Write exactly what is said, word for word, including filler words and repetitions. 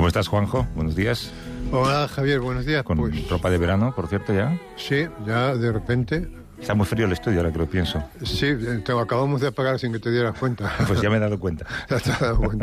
¿Cómo estás, Juanjo? Buenos días. Hola, Javier, buenos días. Con pues, ropa de verano, por cierto, ya. Sí, ya de repente. Está muy frío el estudio, ahora que lo pienso. Sí, te acabamos de apagar sin que te dieras cuenta. Pues ya me he dado cuenta. Ya te has dado cuenta.